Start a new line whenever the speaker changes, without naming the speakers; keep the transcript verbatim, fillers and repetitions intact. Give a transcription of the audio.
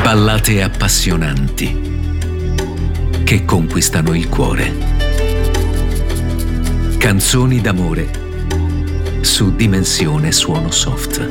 Ballate appassionanti che conquistano il cuore. Canzoni d'amore su Dimensione Suono Soft.